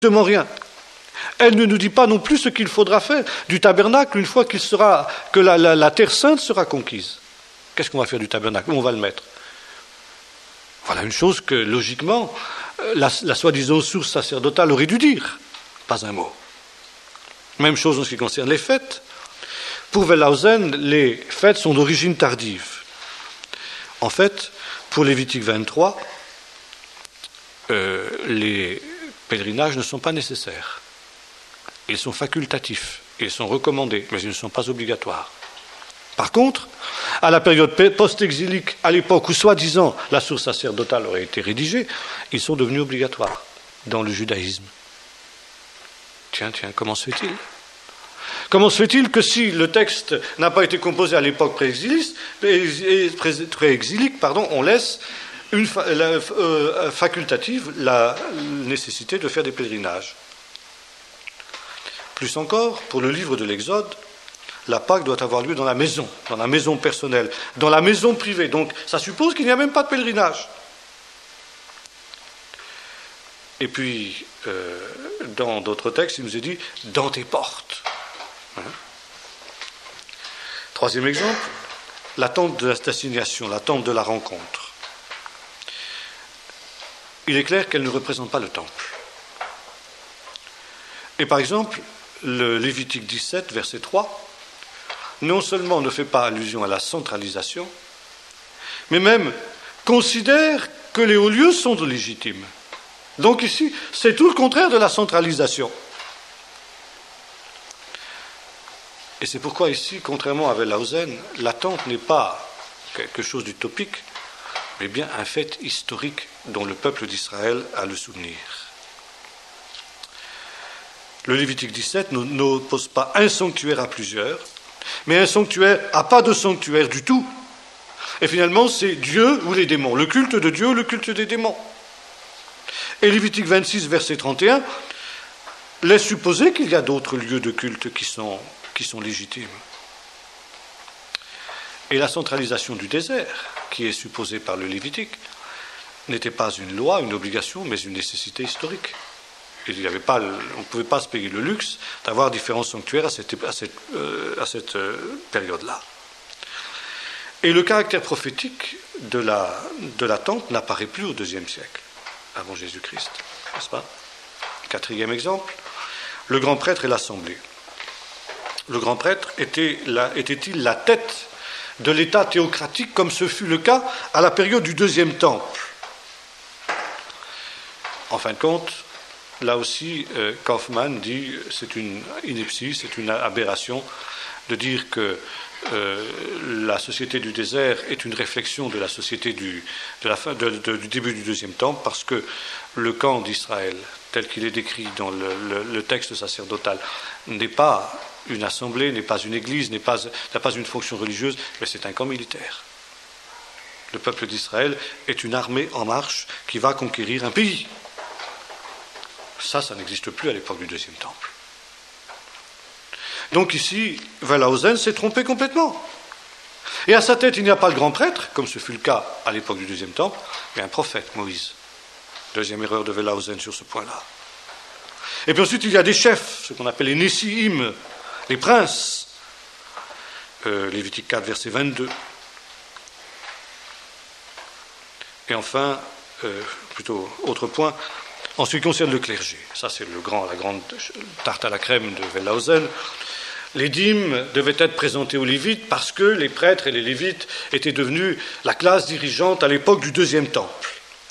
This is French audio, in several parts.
strictement rien. Elle ne nous dit pas non plus ce qu'il faudra faire du tabernacle une fois que la terre sainte sera conquise. Qu'est-ce qu'on va faire du tabernacle? Où on va le mettre? Voilà une chose que, logiquement, la soi-disant source sacerdotale aurait dû dire. Pas un mot. Même chose en ce qui concerne les fêtes. Pour Wellhausen, les fêtes sont d'origine tardive. En fait, pour Lévitique 23, les pèlerinages ne sont pas nécessaires. Ils sont facultatifs, ils sont recommandés, mais ils ne sont pas obligatoires. Par contre, à la période post-exilique, à l'époque où soi-disant la source sacerdotale aurait été rédigée, ils sont devenus obligatoires dans le judaïsme. Tiens, comment se fait-il? Comment se fait-il que si le texte n'a pas été composé à l'époque préexilique, on laisse facultative la nécessité de faire des pèlerinages? Plus encore, pour le livre de l'Exode, la Pâque doit avoir lieu dans la maison personnelle, dans la maison privée. Donc ça suppose qu'il n'y a même pas de pèlerinage. Et puis, dans d'autres textes, il nous est dit « dans tes portes ». Troisième exemple, la tente de l'assignation, la tente de la rencontre. Il est clair qu'elle ne représente pas le temple. Et par exemple, le Lévitique 17, verset 3, non seulement ne fait pas allusion à la centralisation, mais même considère que les hauts lieux sont légitimes. Donc ici, c'est tout le contraire de la centralisation. Et c'est pourquoi ici, contrairement à Wellhausen, la tente n'est pas quelque chose d'utopique, mais bien un fait historique dont le peuple d'Israël a le souvenir. Le Lévitique 17 n'oppose pas un sanctuaire à plusieurs, mais un sanctuaire à pas de sanctuaire du tout. Et finalement, c'est Dieu ou les démons, le culte de Dieu ou le culte des démons. Et Lévitique 26, verset 31, laisse supposer qu'il y a d'autres lieux de culte qui sont légitimes. Et la centralisation du désert, qui est supposée par le Lévitique, n'était pas une loi, une obligation, mais une nécessité historique. On ne pouvait pas se payer le luxe d'avoir différents sanctuaires à cette période-là. Et le caractère prophétique de la tente n'apparaît plus au IIe siècle, avant Jésus-Christ, n'est-ce pas? Quatrième exemple, le grand prêtre et l'assemblée. Le grand prêtre était-il la tête de l'État théocratique comme ce fut le cas à la période du Deuxième Temple? En fin de compte, là aussi, Kaufmann dit c'est une ineptie, c'est une aberration de dire que la société du désert est une réflexion de la société du début du Deuxième Temple, parce que le camp d'Israël, tel qu'il est décrit dans le texte sacerdotal, n'est pas une assemblée, n'est pas une église, n'a pas une fonction religieuse, mais c'est un camp militaire. Le peuple d'Israël est une armée en marche qui va conquérir un pays. Ça n'existe plus à l'époque du Deuxième Temple. Donc ici, Wellhausen s'est trompé complètement. Et à sa tête, il n'y a pas le grand prêtre, comme ce fut le cas à l'époque du Deuxième Temple, mais un prophète, Moïse. Deuxième erreur de Wellhausen sur ce point-là. Et puis ensuite, il y a des chefs, ce qu'on appelle les Nessiim, les princes. Lévitique 4, verset 22. Et enfin, plutôt autre point, en ce qui concerne le clergé, ça c'est la grande tarte à la crème de Wellhausen, les dîmes devaient être présentées aux Lévites parce que les prêtres et les Lévites étaient devenus la classe dirigeante à l'époque du Deuxième Temple.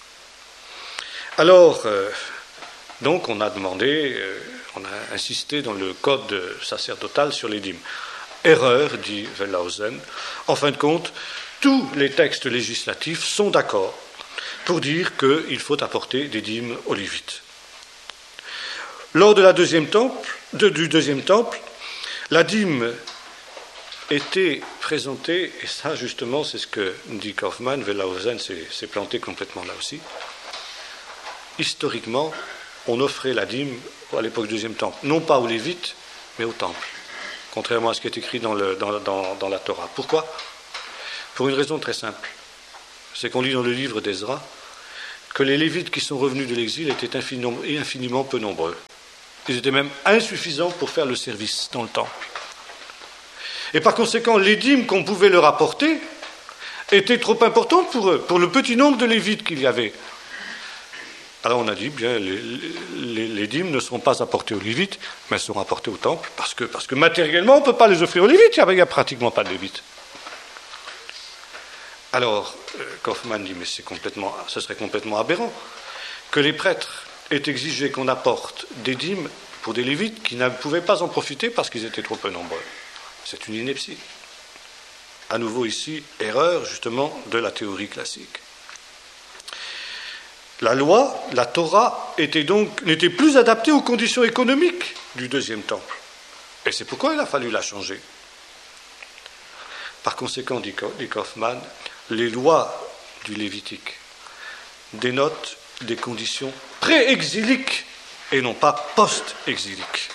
Alors, donc on a insisté dans le code sacerdotal sur les dîmes. Erreur, dit Wellhausen. En fin de compte, tous les textes législatifs sont d'accord pour dire qu'il faut apporter des dîmes aux Lévites. Lors de du Deuxième Temple, la dîme était présentée, et ça justement c'est ce que dit Kaufmann, Wellhausen s'est planté complètement là aussi. Historiquement, on offrait la dîme à l'époque du Deuxième Temple, non pas aux Lévites, mais au Temple, contrairement à ce qui est écrit dans la Torah. Pourquoi? Pour une raison très simple. C'est qu'on lit dans le livre d'Ezra que les Lévites qui sont revenus de l'exil étaient infiniment peu nombreux. Ils étaient même insuffisants pour faire le service dans le temple. Et par conséquent, les dîmes qu'on pouvait leur apporter étaient trop importantes pour eux, pour le petit nombre de Lévites qu'il y avait. Alors on a dit, bien, les dîmes ne seront pas apportées aux Lévites, mais elles seront apportées au temple, parce que matériellement, on ne peut pas les offrir aux Lévites, il n'y a pratiquement pas de Lévites. Alors, Kaufmann dit, mais ce serait complètement aberrant que les prêtres aient exigé qu'on apporte des dîmes pour des Lévites qui ne pouvaient pas en profiter parce qu'ils étaient trop peu nombreux. C'est une ineptie. À nouveau ici, erreur justement de la théorie classique. La loi, la Torah, n'était plus adaptée aux conditions économiques du deuxième temple. Et c'est pourquoi il a fallu la changer. Par conséquent, dit Kaufmann, les lois du Lévitique dénotent des conditions pré-exiliques et non pas post-exiliques.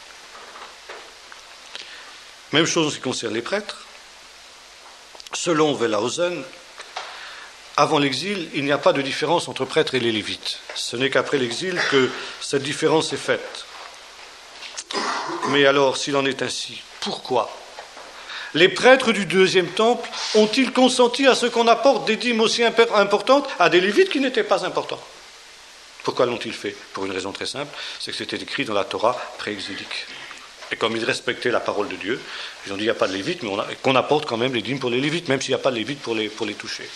Même chose en ce qui concerne les prêtres. Selon Wellhausen, avant l'exil, il n'y a pas de différence entre prêtres et les Lévites. Ce n'est qu'après l'exil que cette différence est faite. Mais alors, s'il en est ainsi, pourquoi les prêtres du deuxième temple ont-ils consenti à ce qu'on apporte des dîmes aussi importantes à des Lévites qui n'étaient pas importants? Pourquoi l'ont-ils fait? Pour une raison très simple, c'est que c'était écrit dans la Torah pré-exilique. Et comme ils respectaient la parole de Dieu, ils ont dit il n'y a pas de Lévites, mais qu'on apporte quand même les dîmes pour les Lévites, même s'il n'y a pas de Lévites pour les toucher.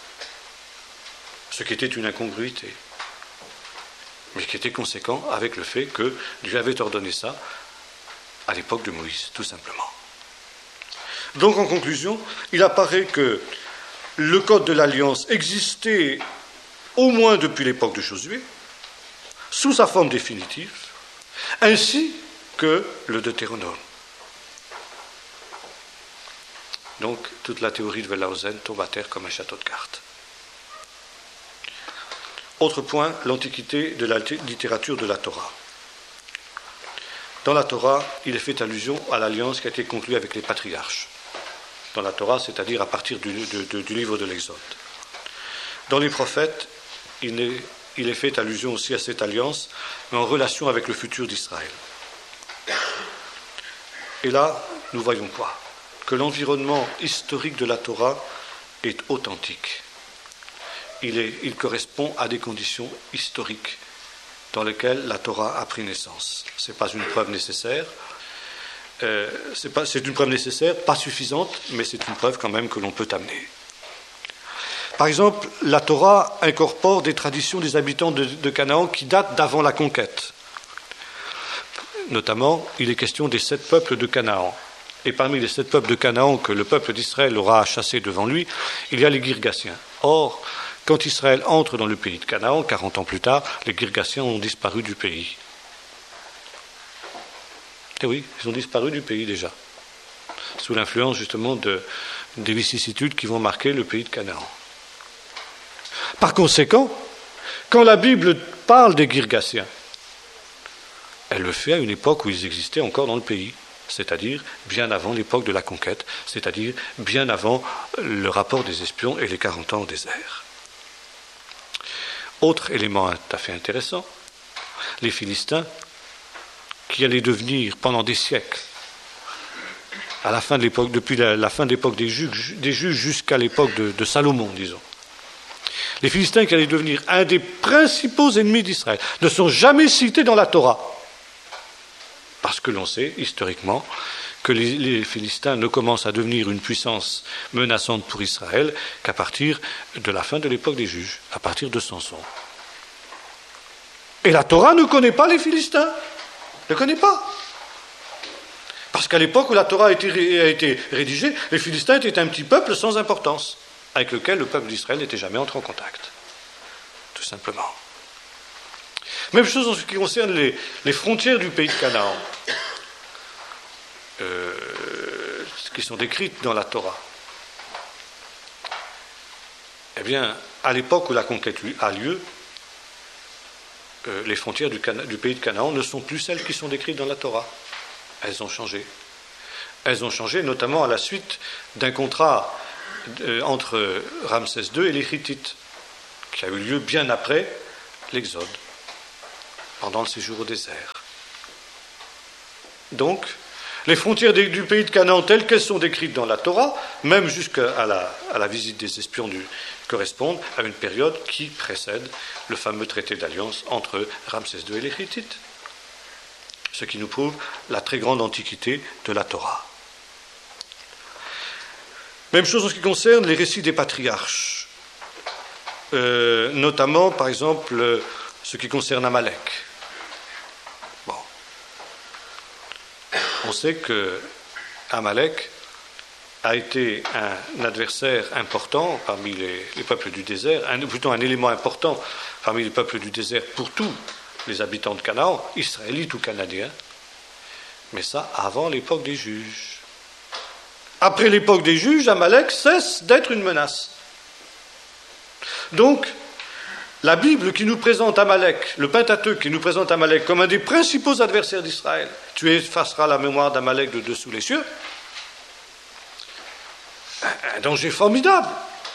Ce qui était une incongruité, mais qui était conséquent avec le fait que Dieu avait ordonné ça à l'époque de Moïse, tout simplement. Donc en conclusion, il apparaît que le code de l'Alliance existait au moins depuis l'époque de Josué, sous sa forme définitive, ainsi que le Deutéronome. Donc toute la théorie de Wellhausen tombe à terre comme un château de cartes. Autre point, l'antiquité de la littérature de la Torah. Dans la Torah, il est fait allusion à l'alliance qui a été conclue avec les patriarches. Dans la Torah, c'est-à-dire à partir du livre de l'Exode. Dans les prophètes, il est fait allusion aussi à cette alliance, mais en relation avec le futur d'Israël. Et là, nous voyons quoi? Que l'environnement historique de la Torah est authentique. Il correspond à des conditions historiques dans lesquelles la Torah a pris naissance. Ce n'est pas une preuve nécessaire. C'est une preuve nécessaire, pas suffisante, mais c'est une preuve quand même que l'on peut amener. Par exemple, la Torah incorpore des traditions des habitants de Canaan qui datent d'avant la conquête. Notamment, il est question des 7 peuples de Canaan. Et parmi les 7 peuples de Canaan que le peuple d'Israël aura chassés devant lui, il y a les Girgasiens. Or, quand Israël entre dans le pays de Canaan, 40 ans plus tard, les Girgasiens ont disparu du pays. Et oui, ils ont disparu du pays déjà, sous l'influence justement des vicissitudes qui vont marquer le pays de Canaan. Par conséquent, quand la Bible parle des Girgasiens, elle le fait à une époque où ils existaient encore dans le pays, c'est-à-dire bien avant l'époque de la conquête, c'est-à-dire bien avant le rapport des espions et les 40 ans au désert. Autre élément tout à fait intéressant, les Philistins, qui allaient devenir pendant des siècles, à la fin de l'époque, depuis la fin de l'époque des juges jusqu'à l'époque de Salomon, disons. Les Philistins qui allaient devenir un des principaux ennemis d'Israël ne sont jamais cités dans la Torah. Parce que l'on sait, historiquement, que les Philistins ne commencent à devenir une puissance menaçante pour Israël qu'à partir de la fin de l'époque des juges, à partir de Samson. Et la Torah ne connaît pas les Philistins. Ne connaît pas. Parce qu'à l'époque où la Torah a été rédigée, les Philistins étaient un petit peuple sans importance, avec lequel le peuple d'Israël n'était jamais entré en contact. Tout simplement. Même chose en ce qui concerne les frontières du pays de Canaan, qui sont décrites dans la Torah. Eh bien, à l'époque où la conquête a lieu, les frontières du pays de Canaan ne sont plus celles qui sont décrites dans la Torah. Elles ont changé. Elles ont changé notamment à la suite d'un contrat entre Ramsès II et les Hittites, qui a eu lieu bien après l'Exode, pendant le séjour au désert. Donc, les frontières du pays de Canaan telles qu'elles sont décrites dans la Torah, même jusqu'à la visite des espions correspondent à une période qui précède le fameux traité d'alliance entre Ramsès II et les Hittites. Ce qui nous prouve la très grande antiquité de la Torah. Même chose en ce qui concerne les récits des patriarches, notamment, par exemple, ce qui concerne Amalek. Bon. On sait que Amalek a été un adversaire important parmi les peuples du désert, plutôt un élément important parmi les peuples du désert pour tous les habitants de Canaan, israélites ou canadiens, mais ça avant l'époque des juges. Après l'époque des juges, Amalek cesse d'être une menace. Donc, la Bible qui nous présente Amalek, le Pentateuque qui nous présente Amalek comme un des principaux adversaires d'Israël, tu effaceras la mémoire d'Amalek de dessous les cieux, un danger formidable.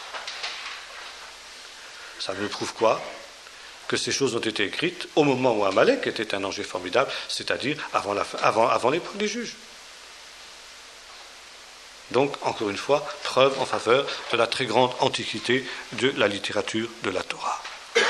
Ça nous prouve quoi? Que ces choses ont été écrites au moment où Amalek était un danger formidable, c'est-à-dire avant l'époque des juges. Donc, encore une fois, preuve en faveur de la très grande antiquité de la littérature de la Torah.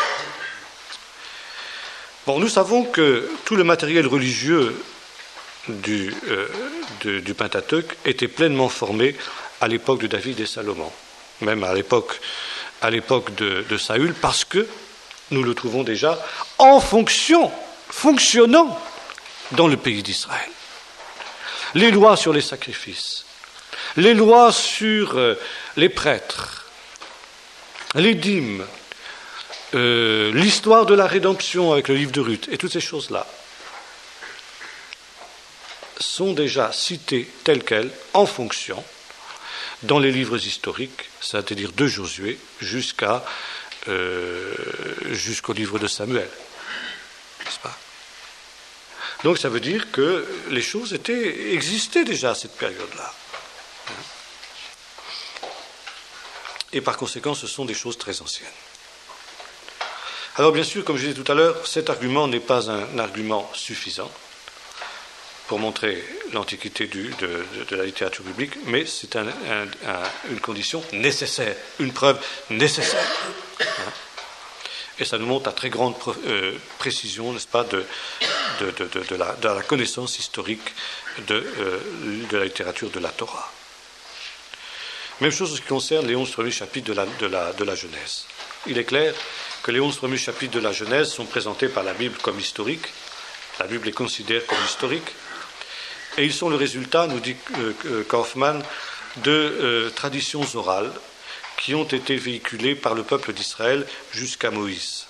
Bon, nous savons que tout le matériel religieux du Pentateuque était pleinement formé à l'époque de David et Salomon, même à l'époque de Saül, parce que nous le trouvons déjà fonctionnant dans le pays d'Israël. Les lois sur les sacrifices, les lois sur les prêtres, les dîmes, l'histoire de la rédemption avec le livre de Ruth, et toutes ces choses-là sont déjà citées telles quelles, en fonction, dans les livres historiques, c'est-à-dire de Josué jusqu'au livre de Samuel. N'est-ce pas? Donc ça veut dire que les choses existaient déjà à cette période-là. Et par conséquent, ce sont des choses très anciennes. Alors bien sûr, comme je disais tout à l'heure, cet argument n'est pas un argument suffisant pour montrer l'antiquité de la littérature biblique, mais c'est une condition nécessaire, une preuve nécessaire. Et ça nous montre à très grande précision, n'est-ce pas, de la connaissance historique de la littérature de la Torah. Même chose en ce qui concerne les 11 premiers chapitres de la Genèse. Il est clair que les 11 premiers chapitres de la Genèse sont présentés par la Bible comme historiques. La Bible les considère comme historiques. Et ils sont le résultat, nous dit Kaufmann, de traditions orales qui ont été véhiculées par le peuple d'Israël jusqu'à Moïse.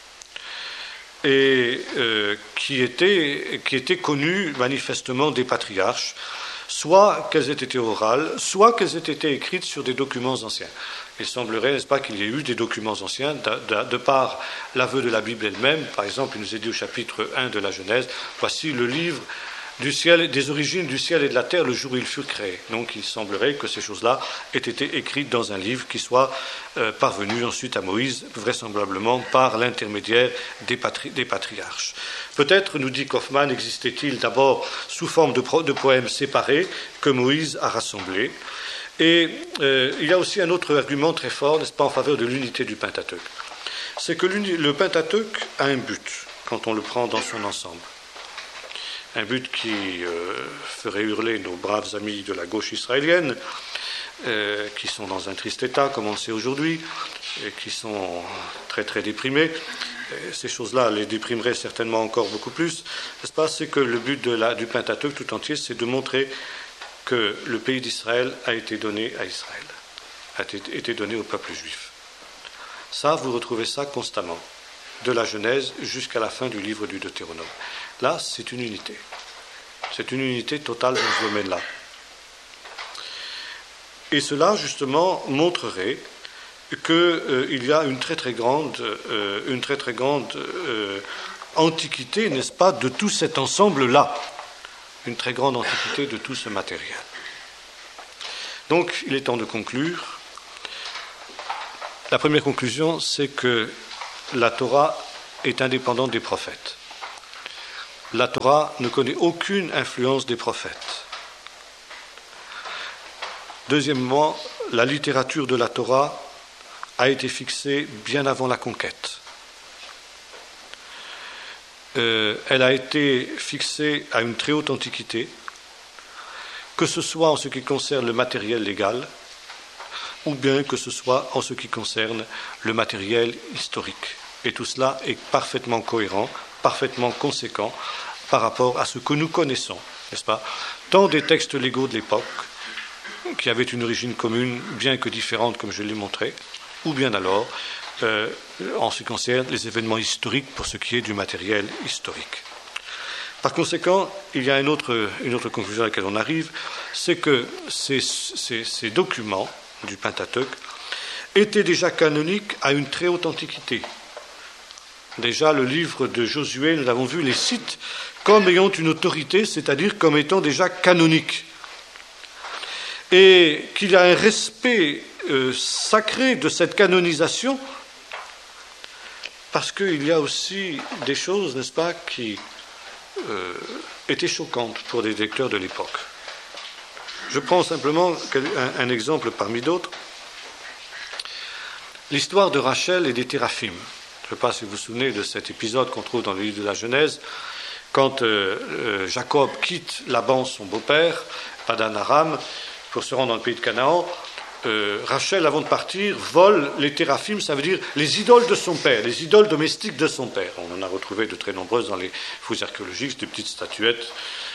Et qui étaient connues manifestement des patriarches, soit qu'elles aient été orales, soit qu'elles aient été écrites sur des documents anciens. Il semblerait, n'est-ce pas, qu'il y ait eu des documents anciens, de par l'aveu de la Bible elle-même. Par exemple, il nous est dit au chapitre 1 de la Genèse, voici le livre du ciel, des origines du ciel et de la terre le jour où ils furent créés. Donc il semblerait que ces choses-là aient été écrites dans un livre qui soit parvenu ensuite à Moïse, vraisemblablement par l'intermédiaire des patriarches. Peut-être, nous dit Kaufmann, existait-il d'abord sous forme de poèmes séparés que Moïse a rassemblés. Et il y a aussi un autre argument très fort, n'est-ce pas, en faveur de l'unité du Pentateuque. C'est que le Pentateuque a un but, quand on le prend dans son ensemble. Un but qui ferait hurler nos braves amis de la gauche israélienne, qui sont dans un triste état, comme on le sait aujourd'hui, et qui sont très très déprimés. Ces choses-là les déprimeraient certainement encore beaucoup plus. N'est-ce pas? C'est que le but du Pentateuque tout entier, c'est de montrer que le pays d'Israël a été donné à Israël, a été donné au peuple juif. Ça, vous retrouvez ça constamment, de la Genèse jusqu'à la fin du livre du Deutéronome. Là, c'est une unité. C'est une unité totale dans ce domaine-là. Et cela, justement, montrerait qu'il y a une très très grande antiquité, n'est-ce pas, de tout cet ensemble-là. Une très grande antiquité de tout ce matériel. Donc, il est temps de conclure. La première conclusion, c'est que la Torah est indépendante des prophètes. La Torah ne connaît aucune influence des prophètes. Deuxièmement, la littérature de la Torah a été fixée bien avant la conquête. Elle a été fixée à une très haute antiquité, que ce soit en ce qui concerne le matériel légal, ou bien que ce soit en ce qui concerne le matériel historique. Et tout cela est parfaitement cohérent, parfaitement conséquent par rapport à ce que nous connaissons, n'est-ce pas, tant des textes légaux de l'époque, qui avaient une origine commune, bien que différente, comme je l'ai montré, ou bien alors en ce qui concerne les événements historiques pour ce qui est du matériel historique. Par conséquent, il y a une autre conclusion à laquelle on arrive, c'est que ces documents du Pentateuque étaient déjà canoniques à une très haute antiquité. Déjà, le livre de Josué, nous l'avons vu, les cite comme ayant une autorité, c'est-à-dire comme étant déjà canoniques. Et qu'il y a un respect sacré de cette canonisation, parce qu'il y a aussi des choses, n'est-ce pas, qui étaient choquantes pour les lecteurs de l'époque. Je prends simplement un exemple parmi d'autres. L'histoire de Rachel et des Téraphim. Je ne sais pas si vous vous souvenez de cet épisode qu'on trouve dans le livre de la Genèse, quand Jacob quitte Laban, son beau-père, Padan Aram, pour se rendre dans le pays de Canaan. Rachel, avant de partir, vole les téraphim, ça veut dire les idoles de son père, les idoles domestiques de son père. On en a retrouvé de très nombreuses dans les fouilles archéologiques, des petites statuettes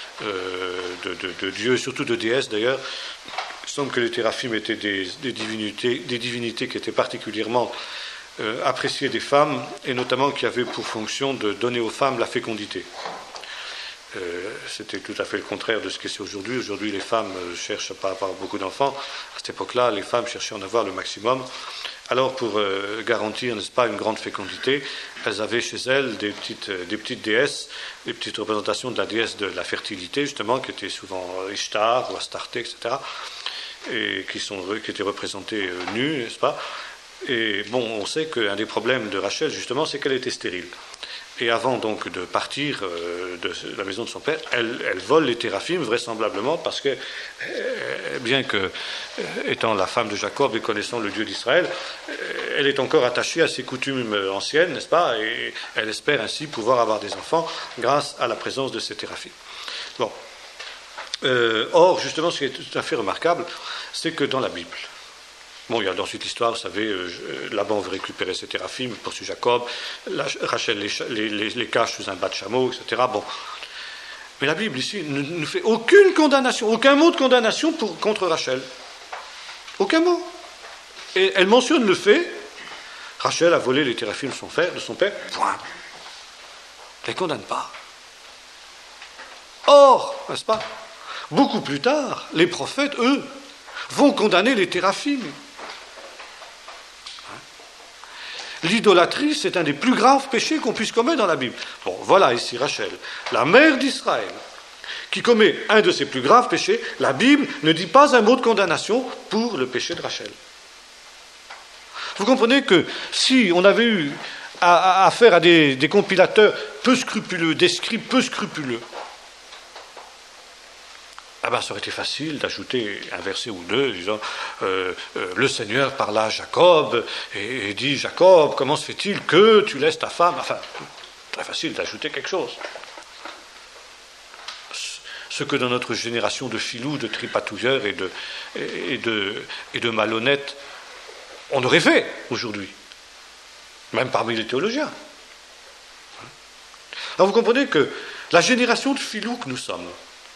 de dieux, surtout de déesses d'ailleurs. Il semble que les téraphim étaient des divinités qui étaient particulièrement appréciées des femmes, et notamment qui avaient pour fonction de donner aux femmes la fécondité. C'était tout à fait le contraire de ce que c'est aujourd'hui. Aujourd'hui, les femmes ne cherchent pas à avoir beaucoup d'enfants. À cette époque-là, les femmes cherchaient à en avoir le maximum. Alors, pour garantir, n'est-ce pas, une grande fécondité, elles avaient chez elles des petites déesses, des petites représentations de la déesse de la fertilité, justement, qui étaient souvent Ishtar ou Astarté, etc., et qui étaient représentées nues, n'est-ce pas. Et bon, on sait qu'un des problèmes de Rachel, justement, c'est qu'elle était stérile. Et avant donc de partir de la maison de son père, elle vole les téraphim, vraisemblablement, parce que, bien que étant la femme de Jacob et connaissant le Dieu d'Israël, elle est encore attachée à ses coutumes anciennes, n'est-ce pas, et elle espère ainsi pouvoir avoir des enfants grâce à la présence de ces téraphim. Bon. Or, justement, ce qui est tout à fait remarquable, c'est que dans la Bible, bon, il y a ensuite l'histoire, vous savez, Laban veut récupérer ses téraphim, il poursuit Jacob, Rachel les cache sous un bas de chameau, etc. Bon. Mais la Bible ici ne fait aucune condamnation, aucun mot de condamnation contre Rachel. Aucun mot. Et elle mentionne le fait, Rachel a volé les téraphim de son père, point. Elle ne les condamne pas. Or, n'est-ce pas, beaucoup plus tard, les prophètes, eux, vont condamner les téraphim. L'idolâtrie, c'est un des plus graves péchés qu'on puisse commettre dans la Bible. Bon, voilà ici Rachel, la mère d'Israël, qui commet un de ses plus graves péchés. La Bible ne dit pas un mot de condamnation pour le péché de Rachel. Vous comprenez que si on avait eu affaire à des compilateurs peu scrupuleux, des scribes peu scrupuleux, ça aurait été facile d'ajouter un verset ou deux, disant le Seigneur parla à Jacob et dit Jacob, comment se fait-il que tu laisses ta femme? Enfin, très facile d'ajouter quelque chose. Ce que dans notre génération de filous, de tripatouilleurs et de malhonnêtes, on aurait fait aujourd'hui, même parmi les théologiens. Alors vous comprenez que la génération de filous que nous sommes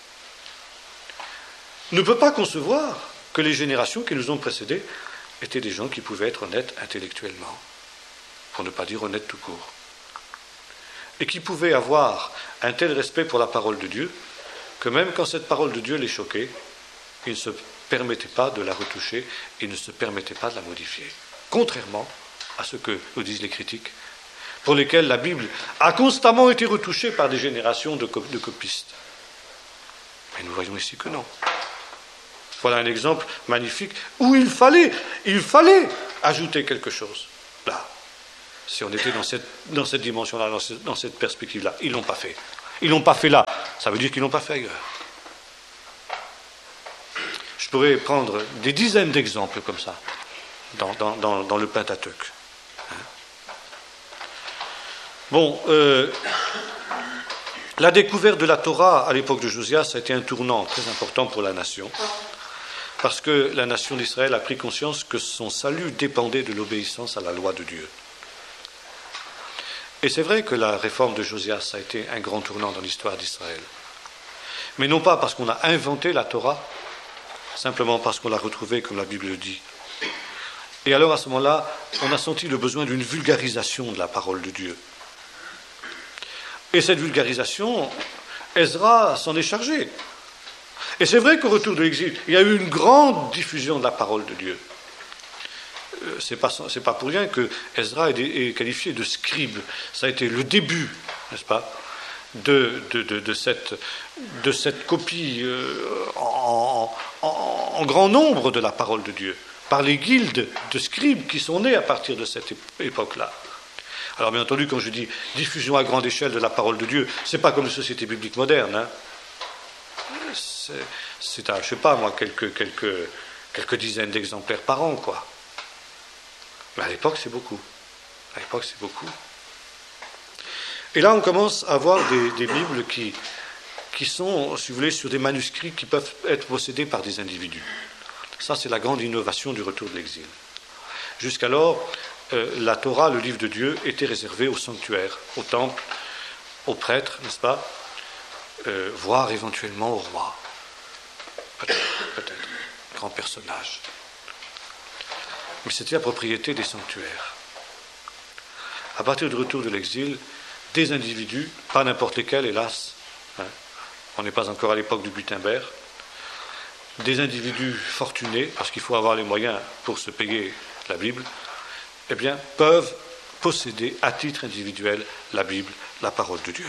ne peut pas concevoir que les générations qui nous ont précédés étaient des gens qui pouvaient être honnêtes intellectuellement, pour ne pas dire honnêtes tout court, et qui pouvaient avoir un tel respect pour la parole de Dieu que même quand cette parole de Dieu les choquait, ils ne se permettaient pas de la retoucher, ils ne se permettaient pas de la modifier, contrairement à ce que nous disent les critiques, pour lesquels la Bible a constamment été retouchée par des générations de copistes. Mais nous voyons ici que non. Voilà un exemple magnifique où il fallait ajouter quelque chose. Là, si on était dans cette dimension-là, dans cette perspective-là, ils ne l'ont pas fait. Ils ne l'ont pas fait là, ça veut dire qu'ils ne l'ont pas fait ailleurs. Je pourrais prendre des dizaines d'exemples comme ça dans le Pentateuque. Bon, la découverte de la Torah à l'époque de Josias a été un tournant très important pour la nation, parce que la nation d'Israël a pris conscience que son salut dépendait de l'obéissance à la loi de Dieu. Et c'est vrai que la réforme de Josias a été un grand tournant dans l'histoire d'Israël. Mais non pas parce qu'on a inventé la Torah, simplement parce qu'on l'a retrouvée comme la Bible le dit. Et alors à ce moment-là, on a senti le besoin d'une vulgarisation de la parole de Dieu. Et cette vulgarisation, Ezra s'en est chargé. Et c'est vrai qu'au retour de l'exil, il y a eu une grande diffusion de la parole de Dieu. C'est pas pour rien que Ezra est qualifié de scribe. Ça a été le début, n'est-ce pas, de cette copie en grand nombre de la parole de Dieu, par les guildes de scribes qui sont nés à partir de cette époque-là. Alors bien entendu, quand je dis diffusion à grande échelle de la parole de Dieu, c'est pas comme les sociétés bibliques modernes, hein. C'est à, je sais pas moi, quelques dizaines d'exemplaires par an, quoi. Mais à l'époque, c'est beaucoup. À l'époque, c'est beaucoup. Et là, on commence à avoir des Bibles qui sont, si vous voulez, sur des manuscrits qui peuvent être possédés par des individus. Ça, c'est la grande innovation du retour de l'exil. Jusqu'alors, la Torah, le livre de Dieu, était réservé au sanctuaire, au temple, aux prêtres, n'est-ce pas, voire éventuellement au roi. Peut-être, grand personnage. Mais c'était la propriété des sanctuaires. À partir du retour de l'exil, des individus, pas n'importe lesquels, hélas, hein, on n'est pas encore à l'époque du Gutenberg, des individus fortunés, parce qu'il faut avoir les moyens pour se payer la Bible, eh bien, peuvent posséder à titre individuel la Bible, la parole de Dieu.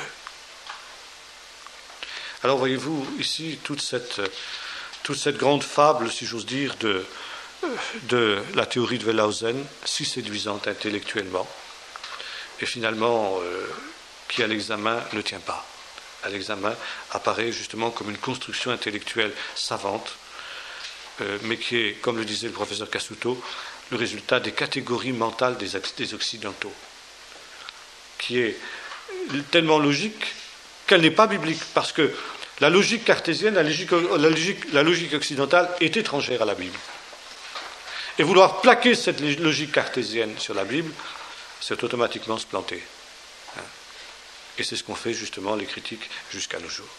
Alors voyez-vous ici toute cette grande fable, si j'ose dire, de la théorie de Wellhausen, si séduisante intellectuellement, et finalement qui à l'examen ne tient pas. À l'examen apparaît justement comme une construction intellectuelle savante, mais qui est, comme le disait le professeur Cassuto, le résultat des catégories mentales des Occidentaux, qui est tellement logique qu'elle n'est pas biblique, parce que la logique cartésienne, la logique occidentale est étrangère à la Bible. Et vouloir plaquer cette logique cartésienne sur la Bible, c'est automatiquement se planter. Et c'est ce qu'ont fait justement les critiques jusqu'à nos jours.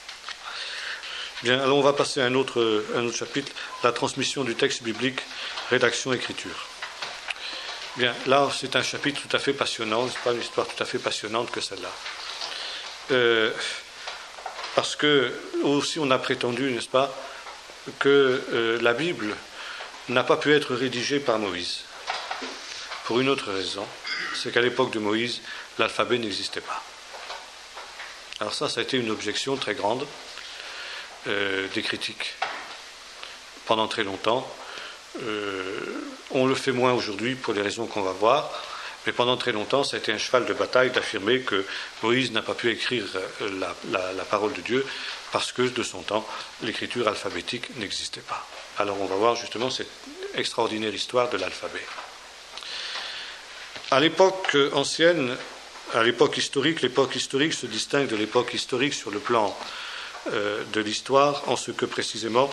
Bien, alors on va passer à un autre chapitre, la transmission du texte biblique, rédaction, écriture. Bien, là c'est un chapitre tout à fait passionnant, c'est pas une histoire tout à fait passionnante que celle-là. Parce que aussi on a prétendu, n'est-ce pas, que la Bible n'a pas pu être rédigée par Moïse. Pour une autre raison, c'est qu'à l'époque de Moïse, l'alphabet n'existait pas. Alors ça a été une objection très grande des critiques. Pendant très longtemps, on le fait moins aujourd'hui pour les raisons qu'on va voir, mais pendant très longtemps, ça a été un cheval de bataille d'affirmer que Moïse n'a pas pu écrire la parole de Dieu parce que de son temps, l'écriture alphabétique n'existait pas. Alors on va voir justement cette extraordinaire histoire de l'alphabet. À l'époque ancienne, à l'époque historique se distingue de l'époque historique sur le plan de l'histoire, en ce que précisément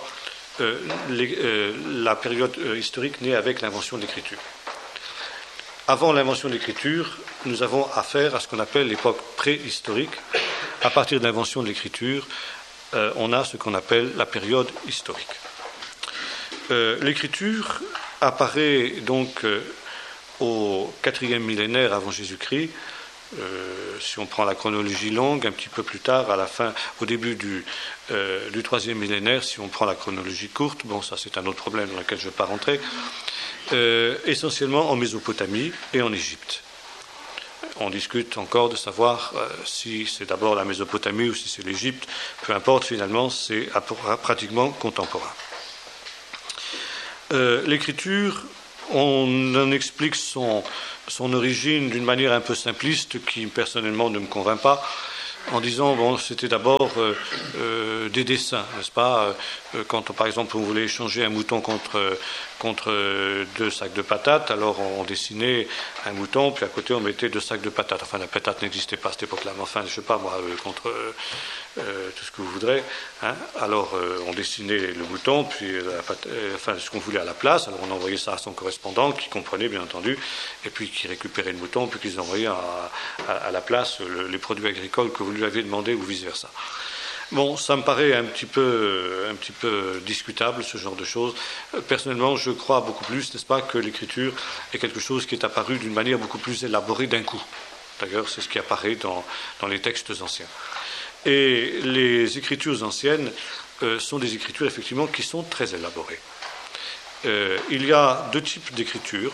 la période historique naît avec l'invention de l'écriture. Avant l'invention de l'écriture, nous avons affaire à ce qu'on appelle l'époque préhistorique. À partir de l'invention de l'écriture, on a ce qu'on appelle la période historique. L'écriture apparaît donc au 4e millénaire avant Jésus-Christ. Si on prend la chronologie longue, un petit peu plus tard, à la fin, au début du 3e millénaire, si on prend la chronologie courte, bon, ça c'est un autre problème dans lequel je ne vais pas rentrer, essentiellement en Mésopotamie et en Égypte. On discute encore de savoir si c'est d'abord la Mésopotamie ou si c'est l'Égypte, peu importe, finalement, c'est pratiquement contemporain. L'écriture On en explique son origine d'une manière un peu simpliste qui personnellement ne me convainc pas, en disant bon, c'était d'abord des dessins, n'est-ce pas? Quand par exemple on voulait échanger un mouton contre 2 sacs de patates, alors on dessinait un mouton, puis à côté on mettait 2 sacs de patates. Enfin, la patate n'existait pas à cette époque-là, mais enfin, je ne sais pas moi, contre tout ce que vous voudrez. Hein. Alors on dessinait le mouton, puis enfin ce qu'on voulait à la place. Alors on envoyait ça à son correspondant, qui comprenait bien entendu, et puis qui récupérait le mouton, puis qui envoyait à la place les produits agricoles que vous lui aviez demandé ou vice-versa. Bon, ça me paraît un petit peu discutable, ce genre de choses. Personnellement, je crois beaucoup plus, n'est-ce pas, que l'écriture est quelque chose qui est apparu d'une manière beaucoup plus élaborée d'un coup. D'ailleurs, c'est ce qui apparaît dans les textes anciens. Et les écritures anciennes sont des écritures, effectivement, qui sont très élaborées. Il y a 2 types d'écriture.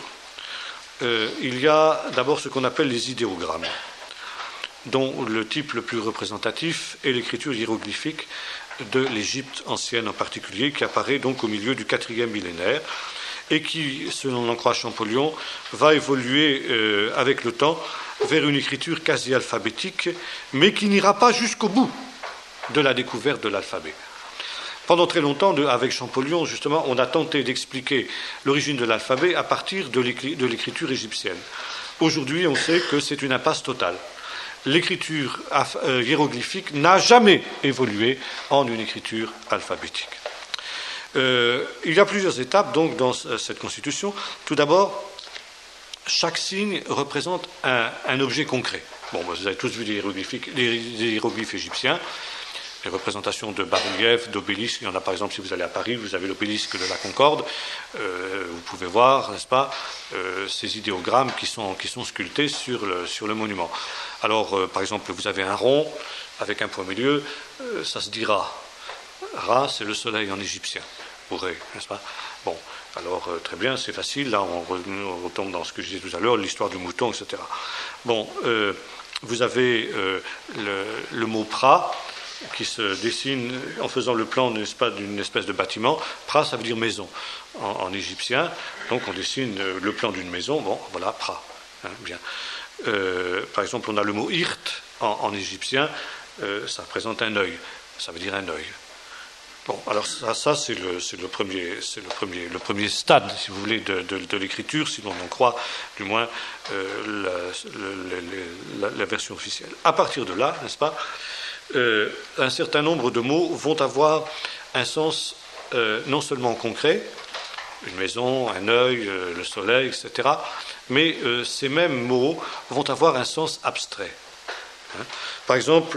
Il y a d'abord ce qu'on appelle les idéogrammes, dont le type le plus représentatif est l'écriture hiéroglyphique de l'Égypte ancienne en particulier, qui apparaît donc au milieu du 4e millénaire et qui, selon l'en croit Champollion, va évoluer avec le temps vers une écriture quasi alphabétique, mais qui n'ira pas jusqu'au bout de la découverte de l'alphabet. Pendant très longtemps, avec Champollion, justement, on a tenté d'expliquer l'origine de l'alphabet à partir de l'écriture égyptienne. Aujourd'hui, on sait que c'est une impasse totale. L'écriture hiéroglyphique n'a jamais évolué en une écriture alphabétique. Il y a plusieurs étapes donc dans cette constitution. Tout d'abord, chaque signe représente un objet concret. Bon, vous avez tous vu les hiéroglyphes égyptiens, les représentations de bas-reliefs, d'obélisques. Il y en a par exemple, si vous allez à Paris, vous avez l'obélisque de la Concorde. Vous pouvez voir, n'est-ce pas, ces idéogrammes qui sont sculptés sur le monument. Alors, par exemple, vous avez un rond avec un point au milieu, ça se dit Ra. Ra, c'est le soleil en égyptien, pour Ré, n'est-ce pas? Bon, alors très bien, c'est facile. Là, on retombe dans ce que je disais tout à l'heure, l'histoire du mouton, etc. Bon, vous avez le mot Pra, qui se dessine en faisant le plan, n'est-ce pas, d'une espèce de bâtiment. Pra, ça veut dire maison en égyptien. Donc on dessine le plan d'une maison. Bon, voilà, Pra. Hein, bien. Par exemple, on a le mot Irt en égyptien. Ça représente un œil. Ça veut dire un œil. Bon, alors ça c'est le premier stade, si vous voulez, de l'écriture, si l'on en croit, du moins la version officielle. À partir de là, n'est-ce pas, un certain nombre de mots vont avoir un sens non seulement concret, une maison, un œil, le soleil, etc., mais ces mêmes mots vont avoir un sens abstrait. Hein. Par exemple,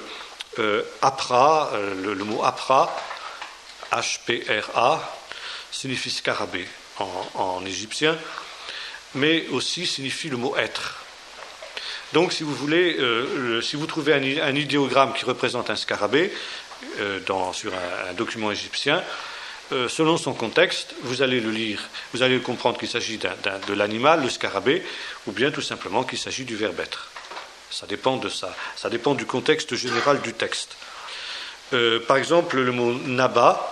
Apra, le mot Apra, H-P-R-A, signifie scarabée en égyptien, mais aussi signifie le mot être. Donc, si vous voulez, si vous trouvez un idéogramme qui représente un scarabée sur un document égyptien, selon son contexte, vous allez le lire, vous allez comprendre qu'il s'agit de l'animal, le scarabée, ou bien tout simplement qu'il s'agit du verbe être. Ça dépend de ça. Ça dépend du contexte général du texte. Par exemple, le mot Naba,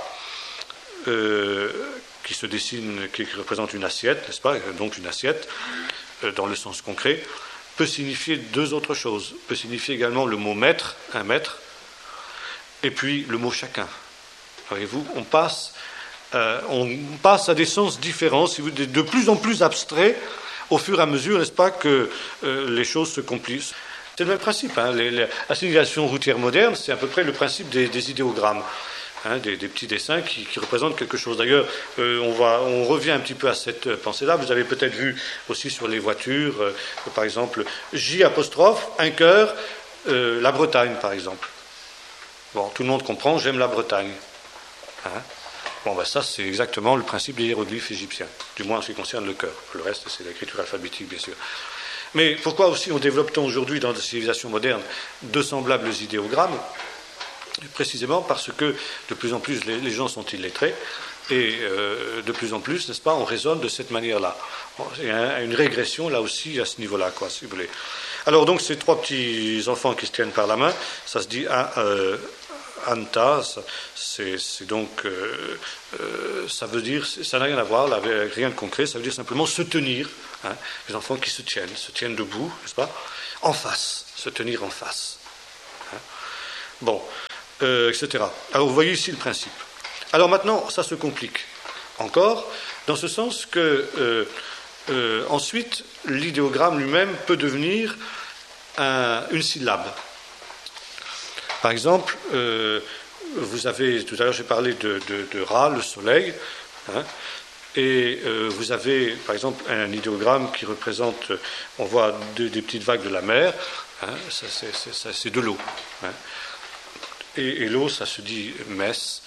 qui se dessine, qui représente une assiette, n'est-ce pas? Donc une assiette, dans le sens concret, peut signifier 2 autres choses. Peut signifier également le mot maître, un maître, et puis le mot chacun. Voyez-vous, on passe à des sens différents, de plus en plus abstraits, au fur et à mesure, n'est-ce pas, que les choses se compliquent. C'est le même principe. Hein. La signalisation routière moderne, c'est à peu près le principe des idéogrammes, hein, des petits dessins qui représentent quelque chose. D'ailleurs, on revient un petit peu à cette pensée-là. Vous avez peut-être vu aussi sur les voitures, par exemple, J', un cœur, la Bretagne, par exemple. Bon, tout le monde comprend, j'aime la Bretagne. Hein. Bon, ben ça, c'est exactement le principe des hiéroglyphes égyptiens, du moins en ce qui concerne le cœur. Le reste, c'est l'écriture alphabétique, bien sûr. Mais pourquoi aussi développe-t-on aujourd'hui dans la civilisation moderne de semblables idéogrammes? Précisément parce que de plus en plus les gens sont illettrés et de plus en plus, n'est-ce pas, on raisonne de cette manière-là. Bon, il y a une régression là aussi à ce niveau-là, quoi, si vous voulez. Alors donc ces 3 petits enfants qui se tiennent par la main, ça se dit anta, c'est donc, ça veut dire, ça n'a rien à voir, avec rien de concret, ça veut dire simplement se tenir, hein, les enfants qui se tiennent debout, n'est-ce pas, en face, se tenir en face. Hein. Bon, etc. Alors vous voyez ici le principe. Alors maintenant, ça se complique encore, dans ce sens que ensuite, l'idéogramme lui-même peut devenir une syllabe. Par exemple, vous avez, tout à l'heure j'ai parlé de Ra, le soleil, hein, et vous avez par exemple un idéogramme qui représente, on voit des petites vagues de la mer, hein, c'est de l'eau. Hein, et l'eau, ça se dit mess,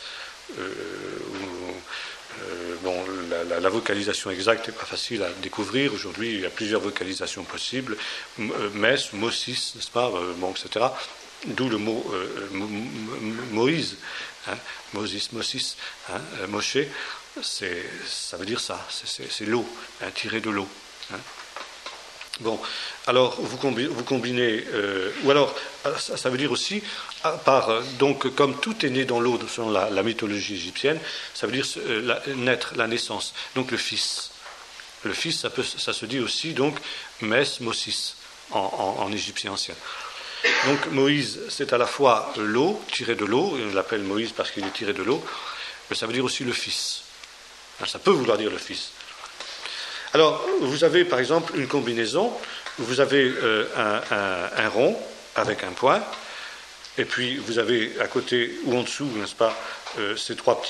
bon, la vocalisation exacte n'est pas facile à découvrir. Aujourd'hui, il y a plusieurs vocalisations possibles. Mess, Mossis, n'est-ce pas, bon, etc. D'où le mot Moïse, hein, Moses, Mossis, hein, Moshe, ça veut dire ça, c'est l'eau, hein, tiré de l'eau. Hein. Bon, alors vous combinez, ou alors ça veut dire aussi, donc comme tout est né dans l'eau selon la mythologie égyptienne, ça veut dire naître, la naissance. Donc le fils, ça se dit aussi donc Mes, Mossis en égyptien ancien. Donc Moïse, c'est à la fois l'eau, tiré de l'eau, on l'appelle Moïse parce qu'il est tiré de l'eau, mais ça veut dire aussi le fils. Alors, ça peut vouloir dire le fils. Alors, vous avez par exemple une combinaison, vous avez un rond avec un point, et puis vous avez à côté ou en dessous, n'est-ce pas, ces trois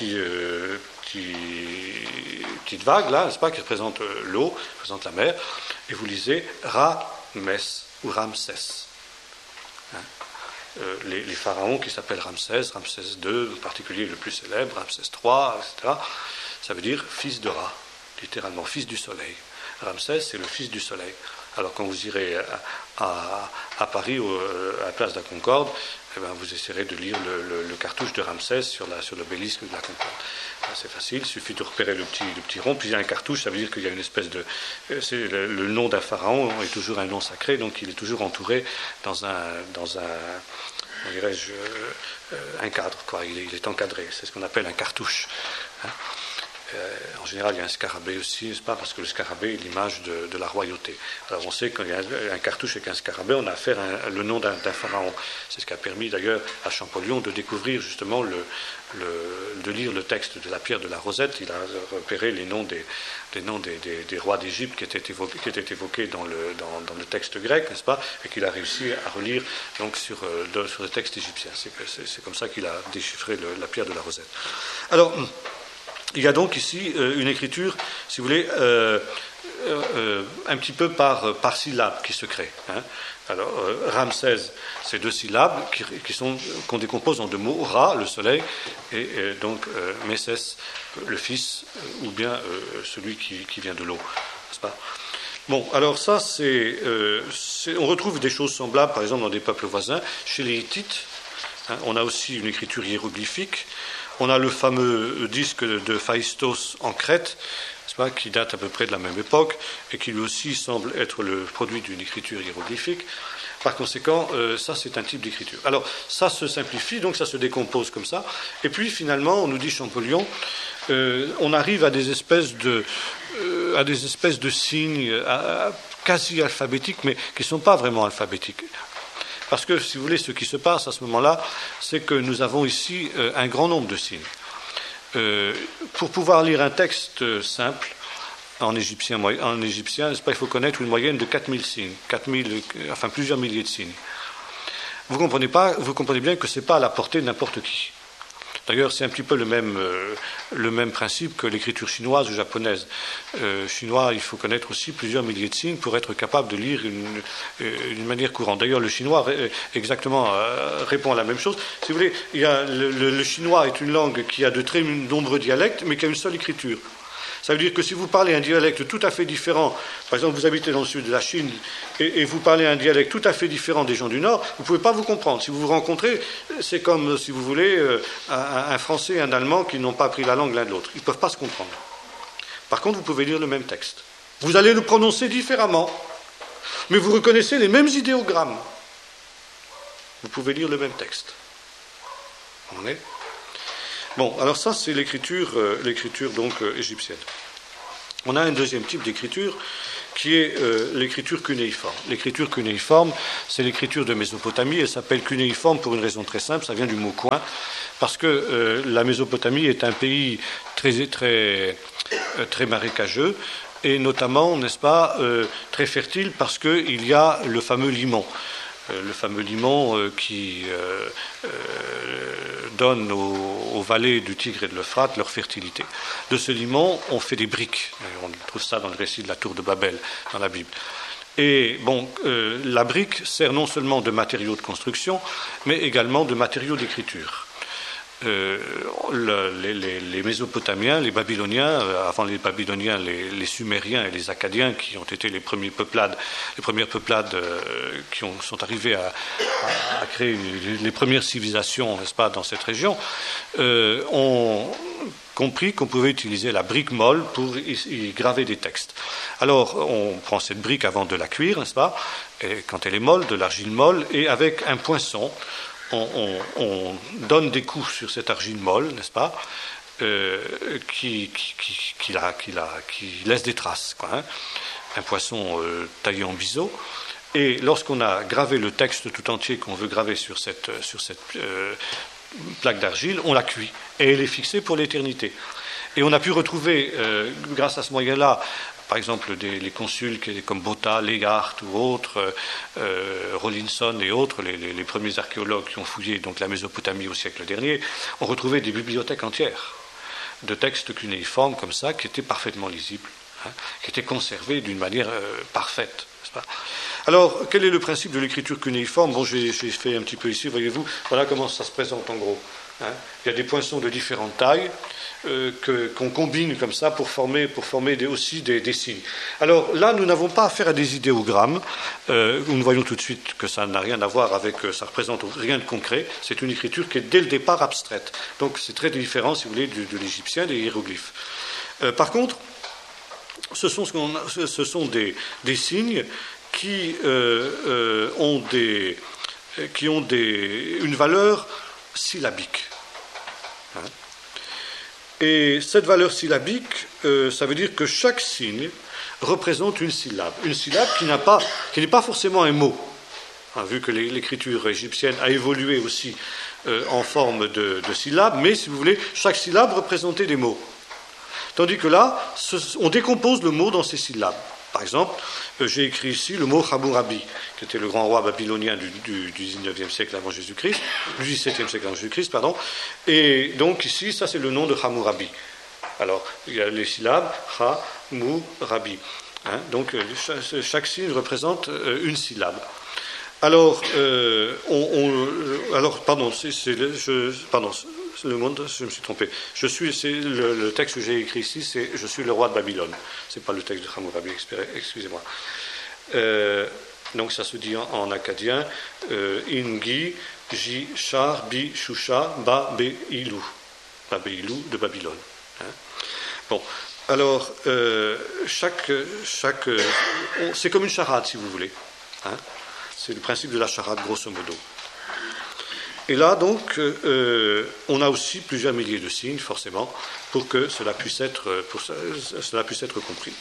petites vagues là, n'est-ce pas, qui représentent l'eau, qui représentent la mer, et vous lisez Ra-Mes ou Ramsès. Hein, les pharaons qui s'appellent Ramsès II, en particulier le plus célèbre, Ramsès III, etc., ça veut dire fils de Ra. Littéralement, fils du soleil. Ramsès, c'est le fils du soleil. Alors quand vous irez à Paris, à la place de la Concorde, eh ben, vous essaierez de lire le cartouche de Ramsès sur l'obélisque de la Concorde. C'est facile, il suffit de repérer le petit rond, puis il y a un cartouche, ça veut dire qu'il y a une espèce de... C'est le nom d'un pharaon est toujours un nom sacré, donc il est toujours entouré dans un dirais-je, un cadre, quoi. Il est encadré, c'est ce qu'on appelle un cartouche. Hein. En général, il y a un scarabée aussi, n'est-ce pas, parce que le scarabée est l'image de la royauté. Alors on sait qu'il y a un cartouche avec un scarabée, on a affaire à le nom d'un pharaon. C'est ce qui a permis d'ailleurs à Champollion de découvrir justement, de lire le texte de la pierre de la Rosette. Il a repéré les noms des rois d'Égypte qui étaient évoqués dans le texte grec, n'est-ce pas, et qu'il a réussi à relire donc sur le texte égyptien. C'est comme ça qu'il a déchiffré la pierre de la Rosette. Alors, il y a donc ici une écriture, si vous voulez, un petit peu par syllabe qui se crée. Hein. Alors, Ramsès, c'est 2 syllabes qu'on décompose en 2 mots, Ra, le soleil, et donc Mésès, le fils, ou bien celui qui vient de l'eau, n'est-ce pas ? Bon, alors ça, on retrouve des choses semblables, par exemple, dans des peuples voisins. Chez les Hittites, hein, on a aussi une écriture hiéroglyphique. On a le fameux disque de Phaistos en Crète, n'est-ce pas, qui date à peu près de la même époque et qui lui aussi semble être le produit d'une écriture hiéroglyphique. Par conséquent, ça c'est un type d'écriture. Alors ça se simplifie, donc ça se décompose comme ça. Et puis finalement, on nous dit Champollion, on arrive à des espèces de signes quasi alphabétiques, mais qui ne sont pas vraiment alphabétiques. Parce que, si vous voulez, ce qui se passe à ce moment-là, c'est que nous avons ici un grand nombre de signes. Pour pouvoir lire un texte simple, en égyptien, n'est-ce pas, il faut connaître une moyenne de 4000 signes, plusieurs milliers de signes. Vous comprenez bien que ce n'est pas à la portée de n'importe qui. D'ailleurs, c'est un petit peu le même principe que l'écriture chinoise ou japonaise. Chinois, il faut connaître aussi plusieurs milliers de signes pour être capable de lire d'une manière courante. D'ailleurs, le chinois exactement répond à la même chose. Si vous voulez, le chinois est une langue qui a de très nombreux dialectes, mais qui a une seule écriture. Ça veut dire que si vous parlez un dialecte tout à fait différent, par exemple vous habitez dans le sud de la Chine et vous parlez un dialecte tout à fait différent des gens du Nord, vous ne pouvez pas vous comprendre. Si vous vous rencontrez, c'est comme, si vous voulez, un Français et un Allemand qui n'ont pas appris la langue l'un de l'autre. Ils ne peuvent pas se comprendre. Par contre, vous pouvez lire le même texte. Vous allez le prononcer différemment, mais vous reconnaissez les mêmes idéogrammes. Vous pouvez lire le même texte. On est. Bon, alors ça, c'est l'écriture donc égyptienne. On a un deuxième type d'écriture qui est l'écriture cunéiforme. L'écriture cunéiforme, c'est l'écriture de Mésopotamie. Elle s'appelle cunéiforme pour une raison très simple, ça vient du mot coin, parce que la Mésopotamie est un pays très marécageux, et notamment, n'est-ce pas, très fertile, parce qu'il y a le fameux limon. Le fameux limon qui donne aux vallées du Tigre et de l'Euphrate leur fertilité. De ce limon, on fait des briques. On trouve ça dans le récit de la tour de Babel, dans la Bible. Et bon, la brique sert non seulement de matériau de construction, mais également de matériau d'écriture. Les Mésopotamiens, les Babyloniens, avant les Babyloniens, les Sumériens et les Akkadiens, qui ont été les premières peuplades qui sont arrivés à créer les premières civilisations, n'est-ce pas, dans cette région, ont compris qu'on pouvait utiliser la brique molle pour y graver des textes. Alors, on prend cette brique avant de la cuire, n'est-ce pas, et quand elle est molle, de l'argile molle, et avec un poinçon, on donne des coups sur cette argile molle, n'est-ce pas, qui laisse des traces, quoi, hein, un poinçon taillé en biseau. Et lorsqu'on a gravé le texte tout entier qu'on veut graver sur cette plaque d'argile, on la cuit et elle est fixée pour l'éternité. Et on a pu retrouver, grâce à ce moyen-là, par exemple, les consuls comme Botta, Legard ou autres, Rawlinson et autres, les premiers archéologues qui ont fouillé donc la Mésopotamie au siècle dernier, ont retrouvé des bibliothèques entières de textes cunéiformes comme ça, qui étaient parfaitement lisibles, hein, qui étaient conservés d'une manière parfaite. N'est-ce pas ? Alors, quel est le principe de l'écriture cunéiforme ? Bon, j'ai fait un petit peu ici, voyez-vous, voilà comment ça se présente en gros. Hein. Il y a des poinçons de différentes tailles, qu'on combine comme ça pour former aussi des signes. Alors là, nous n'avons pas affaire à des idéogrammes. Nous voyons tout de suite que ça n'a rien à voir avec, ça représente rien de concret. C'est une écriture qui est dès le départ abstraite. Donc c'est très différent, si vous voulez, de l'égyptien, des hiéroglyphes. Par contre, ce sont des signes qui ont une valeur syllabique. Hein. Et cette valeur syllabique, ça veut dire que chaque signe représente une syllabe qui n'est pas forcément un mot, hein, vu que l'écriture égyptienne a évolué aussi en forme de syllabes, mais si vous voulez, chaque syllabe représentait des mots. Tandis que là, on décompose le mot dans ces syllabes. Par exemple, j'ai écrit ici le mot Hammurabi, qui était le grand roi babylonien du 19e siècle avant Jésus-Christ, du 17e siècle avant Jésus-Christ, pardon. Et donc ici, ça c'est le nom de Hammurabi. Alors, il y a les syllabes Hammurabi. Hein, donc, chaque signe représente une syllabe. Alors, pardon, le monde, je me suis trompé. Le texte que j'ai écrit ici, c'est « Je suis le roi de Babylone ». Ce n'est pas le texte de Hammurabi, excusez-moi. Donc ça se dit en akkadien « Ingi, Ji, Shar, Bi, Shusha, Ba, Be, Ilou ». Ba, Be, Ilou de Babylone. Hein. Bon, alors, c'est comme une charade, si vous voulez. Hein. C'est le principe de la charade, grosso modo. Et là, donc, on a aussi plusieurs milliers de signes, forcément, pour que cela puisse être compris.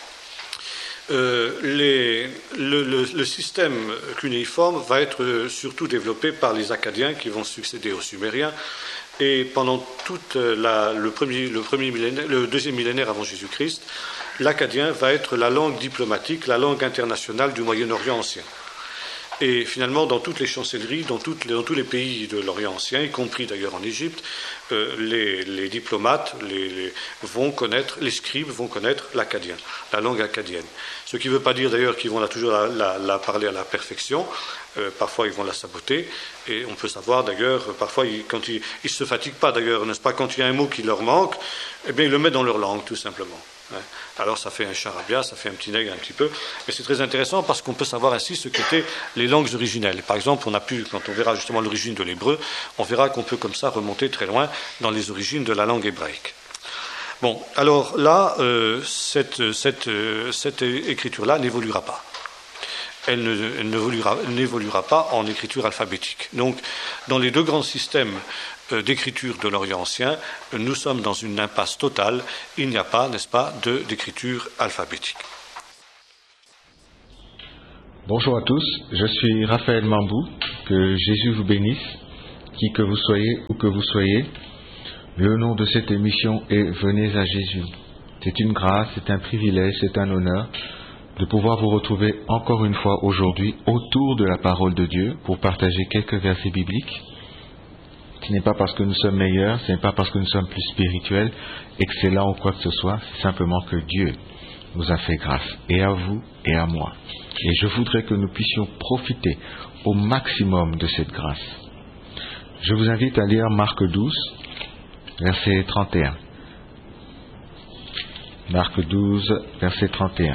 Le système cunéiforme va être surtout développé par les Akkadiens qui vont succéder aux Sumériens. Et pendant tout le deuxième millénaire avant Jésus-Christ, l'akkadien va être la langue diplomatique, la langue internationale du Moyen-Orient ancien. Et finalement, dans toutes les chancelleries, dans tous les pays de l'Orient ancien, y compris d'ailleurs en Égypte, les diplomates les scribes vont connaître l'akkadien, la langue akkadienne. Ce qui ne veut pas dire d'ailleurs qu'ils vont toujours la parler à la perfection. Parfois ils vont la saboter, et on peut savoir d'ailleurs, parfois quand ils ne se fatiguent pas d'ailleurs, n'est-ce pas, quand il y a un mot qui leur manque, eh bien ils le mettent dans leur langue tout simplement. Alors ça fait un charabia, ça fait un petit nègre un petit peu, mais c'est très intéressant parce qu'on peut savoir ainsi ce qu'étaient les langues originelles. Par exemple, quand on verra justement l'origine de l'hébreu, on verra qu'on peut comme ça remonter très loin dans les origines de la langue hébraïque. Bon, alors là, cette écriture-là n'évoluera pas. elle n'évoluera pas en écriture alphabétique. Donc, dans les deux grands systèmes d'écriture de l'Orient ancien, nous sommes dans une impasse totale. Il n'y a pas, n'est-ce pas, d'écriture alphabétique. Bonjour à tous, je suis Raphaël Mambou, que Jésus vous bénisse, qui que vous soyez, où que vous soyez. Le nom de cette émission est Venez à Jésus. C'est une grâce, c'est un privilège, c'est un honneur de pouvoir vous retrouver encore une fois aujourd'hui autour de la parole de Dieu pour partager quelques versets bibliques. Ce n'est pas parce que nous sommes meilleurs, ce n'est pas parce que nous sommes plus spirituels, excellents ou quoi que ce soit, c'est simplement que Dieu nous a fait grâce, et à vous et à moi. Et je voudrais que nous puissions profiter au maximum de cette grâce. Je vous invite à lire Marc 12, verset 31. Marc 12, verset 31.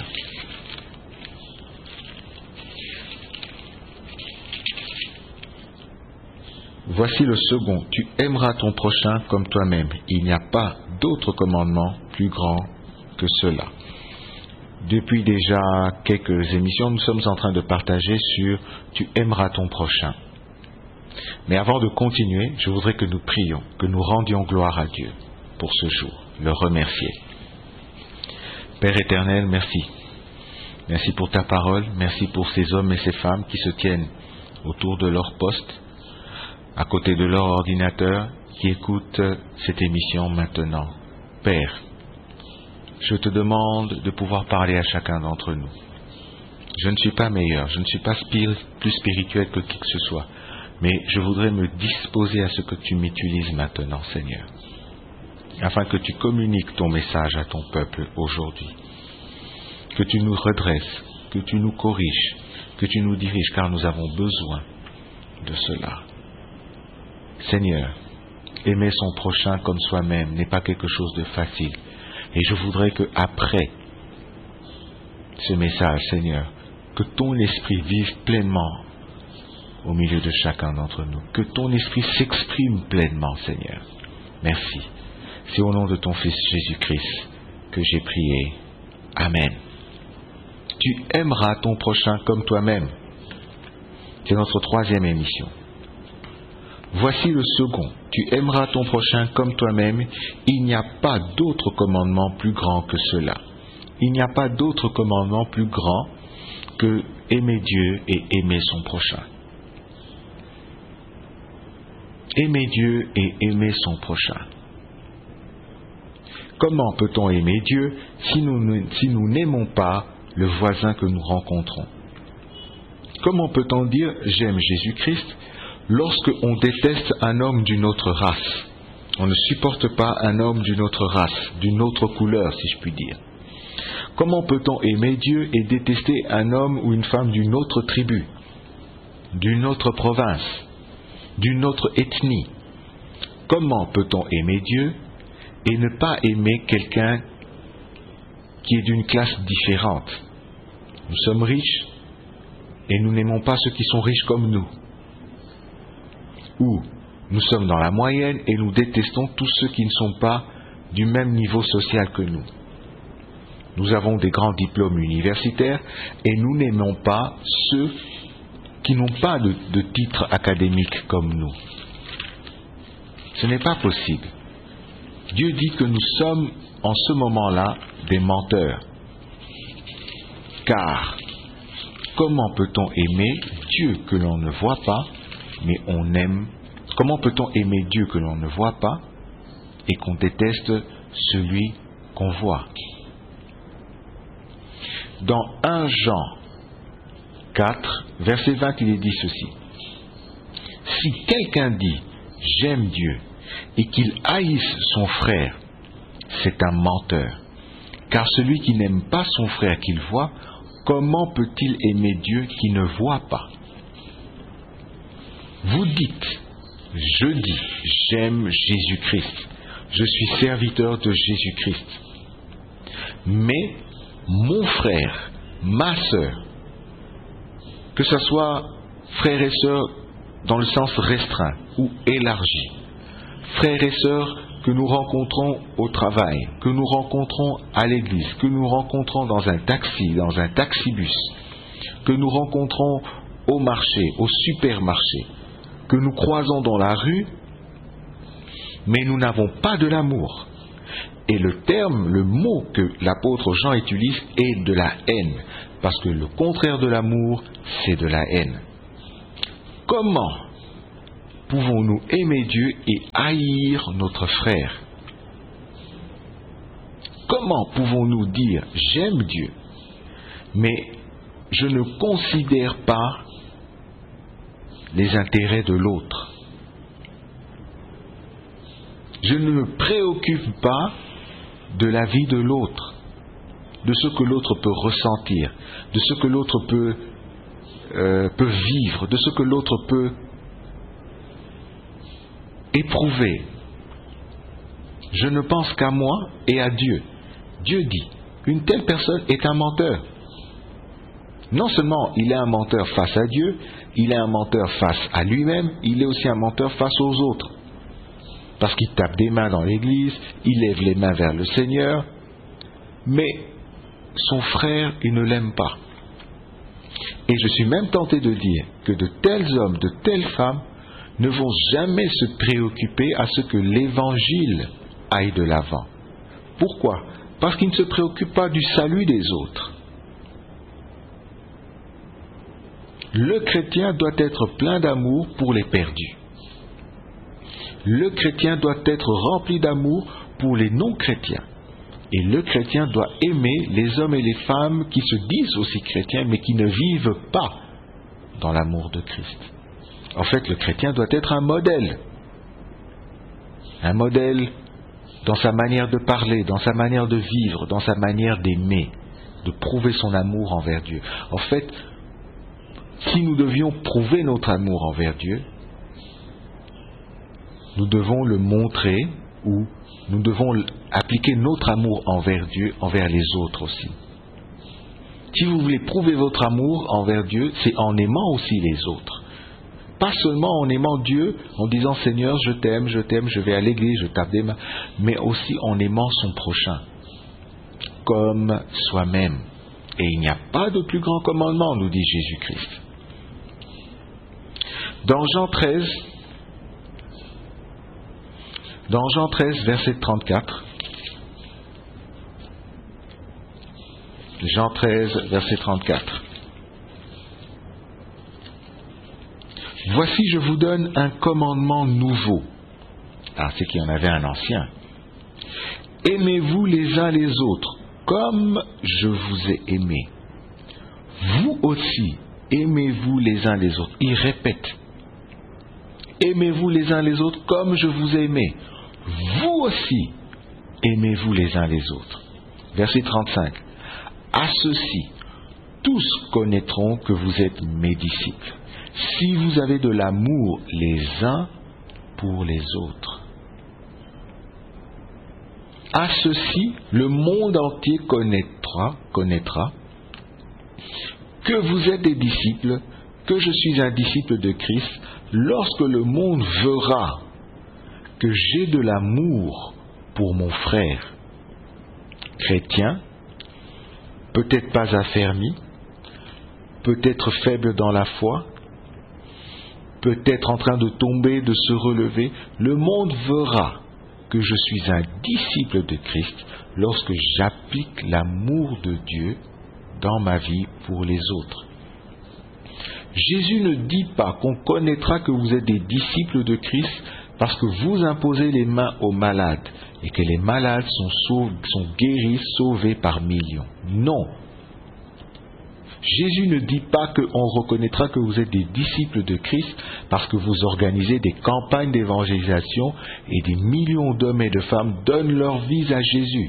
Voici le second, tu aimeras ton prochain comme toi-même. Il n'y a pas d'autre commandement plus grand que cela. Depuis déjà quelques émissions, nous sommes en train de partager sur tu aimeras ton prochain. Mais avant de continuer, je voudrais que nous prions, que nous rendions gloire à Dieu pour ce jour, le remercier. Père éternel, merci. Merci pour ta parole, merci pour ces hommes et ces femmes qui se tiennent autour de leur poste, à côté de leur ordinateur, qui écoutent cette émission maintenant. Père, je te demande de pouvoir parler à chacun d'entre nous. Je ne suis pas meilleur, je ne suis pas plus spirituel que qui que ce soit, mais je voudrais me disposer à ce que tu m'utilises maintenant, Seigneur, afin que tu communiques ton message à ton peuple aujourd'hui, que tu nous redresses, que tu nous corriges, que tu nous diriges, car nous avons besoin de cela. Seigneur, aimer son prochain comme soi-même n'est pas quelque chose de facile. Et je voudrais que après ce message, Seigneur, que ton esprit vive pleinement au milieu de chacun d'entre nous. Que ton esprit s'exprime pleinement, Seigneur. Merci. C'est au nom de ton Fils Jésus-Christ que j'ai prié. Amen. Tu aimeras ton prochain comme toi-même. C'est notre troisième émission. Voici le second. Tu aimeras ton prochain comme toi-même. Il n'y a pas d'autre commandement plus grand que cela. Il n'y a pas d'autre commandement plus grand que aimer Dieu et aimer son prochain. Aimer Dieu et aimer son prochain. Comment peut-on aimer Dieu si nous n'aimons pas le voisin que nous rencontrons? Comment peut-on dire « j'aime Jésus-Christ » lorsque on déteste un homme d'une autre race? On ne supporte pas un homme d'une autre race, d'une autre couleur, si je puis dire. Comment peut-on aimer Dieu et détester un homme ou une femme d'une autre tribu, d'une autre province, d'une autre ethnie? Comment peut-on aimer Dieu et ne pas aimer quelqu'un qui est d'une classe différente? Nous sommes riches et nous n'aimons pas ceux qui sont riches comme nous. Ou nous sommes dans la moyenne et nous détestons tous ceux qui ne sont pas du même niveau social que nous. Nous avons des grands diplômes universitaires et nous n'aimons pas ceux qui n'ont pas de titre académique comme nous. Ce n'est pas possible. Dieu dit que nous sommes en ce moment-là des menteurs. Car comment peut-on aimer Dieu que l'on ne voit pas, mais on aime? Comment peut-on aimer Dieu que l'on ne voit pas et qu'on déteste celui qu'on voit? Dans 1 Jean 4, verset 20, il est dit ceci. Si quelqu'un dit « j'aime Dieu » et qu'il haïsse son frère, c'est un menteur. Car celui qui n'aime pas son frère qu'il voit, comment peut-il aimer Dieu qui ne voit pas? Vous dites, je dis, j'aime Jésus-Christ. Je suis serviteur de Jésus-Christ. Mais mon frère, ma sœur, que ce soit frères et sœurs dans le sens restreint ou élargi, frères et sœurs que nous rencontrons au travail, que nous rencontrons à l'église, que nous rencontrons dans un taxi, dans un taxibus, que nous rencontrons au marché, au supermarché, que nous croisons dans la rue, mais nous n'avons pas de l'amour. Et le mot que l'apôtre Jean utilise est de la haine, parce que le contraire de l'amour, c'est de la haine. Comment pouvons-nous aimer Dieu et haïr notre frère? Comment pouvons-nous dire « j'aime Dieu », mais je ne considère pas les intérêts de l'autre? Je ne me préoccupe pas de la vie de l'autre, de ce que l'autre peut ressentir, de ce que l'autre peut vivre, de ce que l'autre peut éprouver. Je ne pense qu'à moi et à Dieu. Dieu dit, une telle personne est un menteur. Non seulement il est un menteur face à Dieu, il est un menteur face à lui-même, il est aussi un menteur face aux autres. Parce qu'il tape des mains dans l'église, il lève les mains vers le Seigneur, mais son frère, il ne l'aime pas. Et je suis même tenté de dire que de tels hommes, de telles femmes, ne vont jamais se préoccuper à ce que l'évangile aille de l'avant. Pourquoi? Parce qu'ils ne se préoccupent pas du salut des autres. Le chrétien doit être plein d'amour pour les perdus. Le chrétien doit être rempli d'amour pour les non-chrétiens. Et le chrétien doit aimer les hommes et les femmes qui se disent aussi chrétiens, mais qui ne vivent pas dans l'amour de Christ. En fait, le chrétien doit être un modèle. Un modèle dans sa manière de parler, dans sa manière de vivre, dans sa manière d'aimer, de prouver son amour envers Dieu. En fait, si nous devions prouver notre amour envers Dieu, nous devons le montrer ou nous devons appliquer notre amour envers Dieu, envers les autres aussi. Si vous voulez prouver votre amour envers Dieu, c'est en aimant aussi les autres. Pas seulement en aimant Dieu, en disant Seigneur, je t'aime, je vais à l'église, je tape des mains, mais aussi en aimant son prochain, comme soi-même. Et il n'y a pas de plus grand commandement, nous dit Jésus-Christ. Dans Jean 13, verset 34, Jean 13, verset 34. Voici, je vous donne un commandement nouveau. Ah, c'est qu'il y en avait un ancien. Aimez-vous les uns les autres, comme je vous ai aimé. Vous aussi, aimez-vous les uns les autres. Il répète. Aimez-vous les uns les autres comme je vous ai aimé. Vous aussi, aimez-vous les uns les autres. Verset 35. À ceci, tous connaîtront que vous êtes mes disciples, si vous avez de l'amour les uns pour les autres. À ceci, le monde entier connaîtra que vous êtes des disciples, que je suis un disciple de Christ, lorsque le monde verra que j'ai de l'amour pour mon frère. Chrétien, peut-être pas affermi, peut-être faible dans la foi, peut-être en train de tomber, de se relever, le monde verra que je suis un disciple de Christ lorsque j'applique l'amour de Dieu dans ma vie pour les autres. Jésus ne dit pas qu'on connaîtra que vous êtes des disciples de Christ parce que vous imposez les mains aux malades et que les malades sont guéris, sauvés par millions. Non. Jésus ne dit pas qu'on reconnaîtra que vous êtes des disciples de Christ parce que vous organisez des campagnes d'évangélisation et des millions d'hommes et de femmes donnent leur vie à Jésus.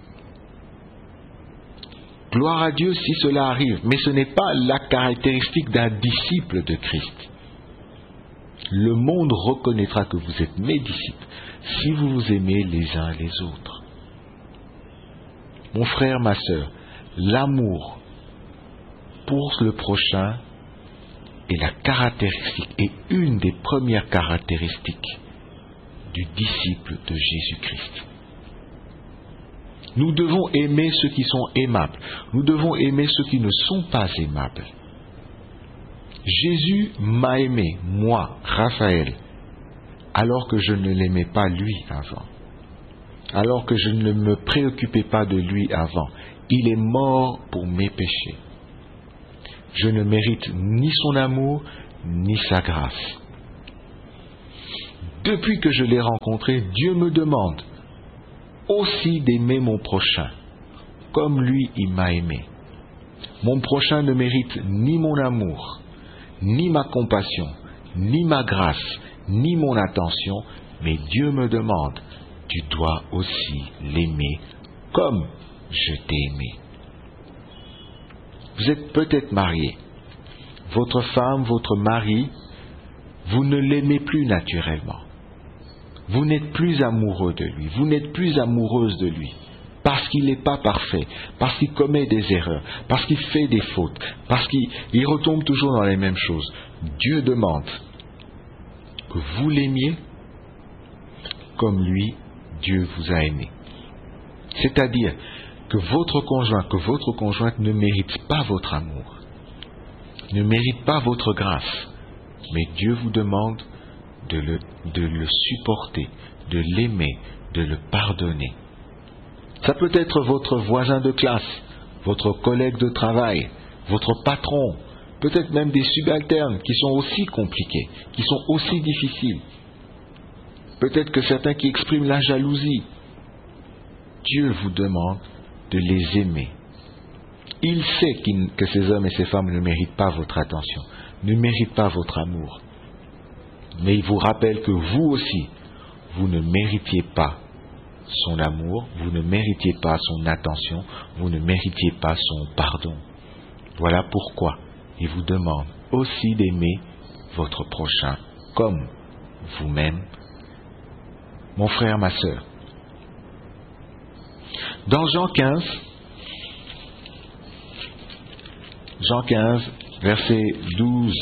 Gloire à Dieu si cela arrive, mais ce n'est pas la caractéristique d'un disciple de Christ. Le monde reconnaîtra que vous êtes mes disciples si vous vous aimez les uns les autres. Mon frère, ma sœur, l'amour pour le prochain est une des premières caractéristiques du disciple de Jésus-Christ. Nous devons aimer ceux qui sont aimables. Nous devons aimer ceux qui ne sont pas aimables. Jésus m'a aimé, moi, Raphaël, alors que je ne l'aimais pas lui avant, alors que je ne me préoccupais pas de lui avant. Il est mort pour mes péchés. Je ne mérite ni son amour, ni sa grâce. Depuis que je l'ai rencontré, Dieu me demande aussi d'aimer mon prochain, comme lui il m'a aimé. Mon prochain ne mérite ni mon amour, ni ma compassion, ni ma grâce, ni mon attention, mais Dieu me demande, tu dois aussi l'aimer comme je t'ai aimé. Vous êtes peut-être marié. Votre femme, votre mari, vous ne l'aimez plus naturellement. Vous n'êtes plus amoureux de lui, vous n'êtes plus amoureuse de lui, parce qu'il n'est pas parfait, parce qu'il commet des erreurs, parce qu'il fait des fautes, parce qu'il retombe toujours dans les mêmes choses. Dieu demande que vous l'aimiez comme lui, Dieu vous a aimé. C'est-à-dire que votre conjoint, que votre conjointe ne mérite pas votre amour, ne mérite pas votre grâce, mais Dieu vous demande de le supporter, de l'aimer, de le pardonner. Ça peut être votre voisin de classe, votre collègue de travail, votre patron, peut-être même des subalternes qui sont aussi compliqués, qui sont aussi difficiles. Peut-être que certains qui expriment la jalousie. Dieu vous demande de les aimer. Il sait que ces hommes et ces femmes ne méritent pas votre attention, ne méritent pas votre amour. Mais il vous rappelle que vous aussi, vous ne méritiez pas son amour, vous ne méritiez pas son attention, vous ne méritiez pas son pardon. Voilà pourquoi il vous demande aussi d'aimer votre prochain comme vous-même, mon frère, ma sœur. Dans Jean 15, verset 12.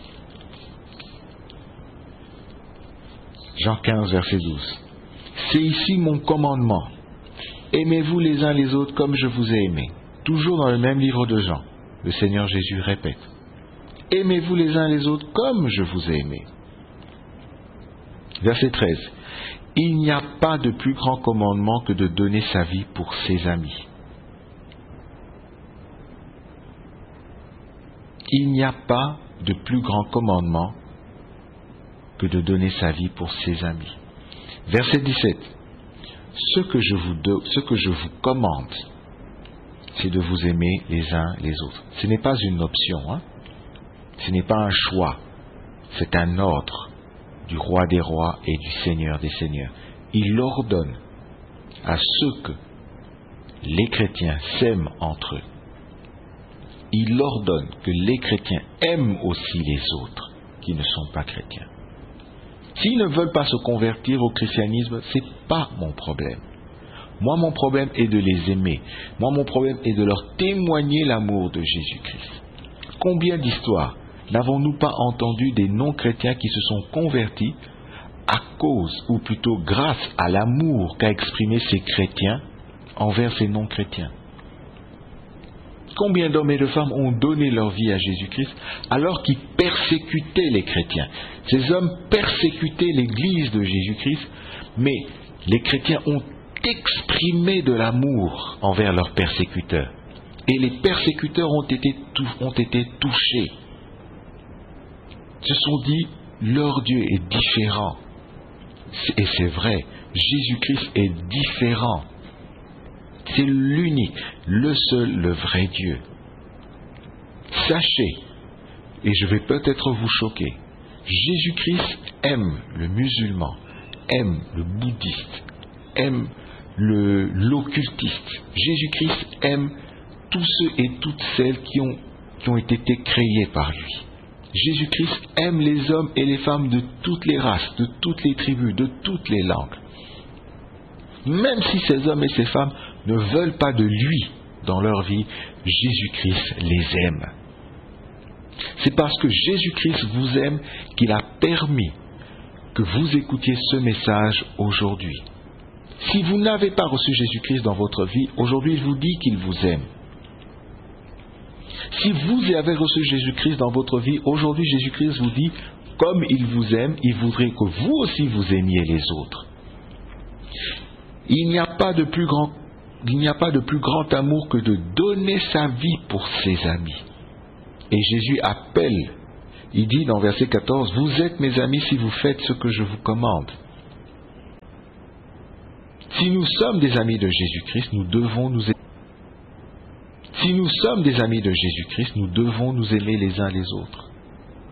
Jean 15, verset 12. C'est ici mon commandement. Aimez-vous les uns les autres comme je vous ai aimé. Toujours dans le même livre de Jean, le Seigneur Jésus répète. Aimez-vous les uns les autres comme je vous ai aimé. Verset 13. Il n'y a pas de plus grand commandement que de donner sa vie pour ses amis. Il n'y a pas de plus grand commandement que de donner sa vie pour ses amis. Verset 17. Ce que je vous commande, c'est de vous aimer les uns les autres. Ce n'est pas une option, ce n'est pas un choix, c'est un ordre du roi des rois et du Seigneur des seigneurs. Il ordonne à ceux que les chrétiens s'aiment entre eux. Il ordonne que les chrétiens aiment aussi les autres qui ne sont pas chrétiens. S'ils ne veulent pas se convertir au christianisme, ce n'est pas mon problème. Moi, mon problème est de les aimer. Moi, mon problème est de leur témoigner l'amour de Jésus-Christ. Combien d'histoires n'avons-nous pas entendu des non-chrétiens qui se sont convertis à cause, ou plutôt grâce à l'amour qu'a exprimé ces chrétiens envers ces non-chrétiens? Combien d'hommes et de femmes ont donné leur vie à Jésus-Christ alors qu'ils persécutaient les chrétiens? Ces hommes persécutaient l'Église de Jésus-Christ, mais les chrétiens ont exprimé de l'amour envers leurs persécuteurs. Et les persécuteurs ont été touchés. Se sont dit, leur Dieu est différent. Et c'est vrai, Jésus-Christ est différent. C'est l'unique, le seul, le vrai Dieu. Sachez, et je vais peut-être vous choquer, Jésus-Christ aime le musulman, aime le bouddhiste, aime l'occultiste. Jésus-Christ aime tous ceux et toutes celles qui ont été créés par lui. Jésus-Christ aime les hommes et les femmes de toutes les races, de toutes les tribus, de toutes les langues. Même si ces hommes et ces femmes ne veulent pas de lui dans leur vie, Jésus-Christ les aime. C'est parce que Jésus-Christ vous aime qu'il a permis que vous écoutiez ce message aujourd'hui. Si vous n'avez pas reçu Jésus-Christ dans votre vie, aujourd'hui il vous dit qu'il vous aime. Si vous avez reçu Jésus-Christ dans votre vie, aujourd'hui Jésus-Christ vous dit, comme il vous aime, il voudrait que vous aussi vous aimiez les autres. Il n'y a pas de plus grand amour que de donner sa vie pour ses amis. Et Jésus appelle, il dit dans verset 14, « Vous êtes mes amis si vous faites ce que je vous commande. » Si nous sommes des amis de Jésus-Christ, nous devons nous aimer. Si nous sommes des amis de Jésus-Christ, nous devons nous aimer les uns les autres.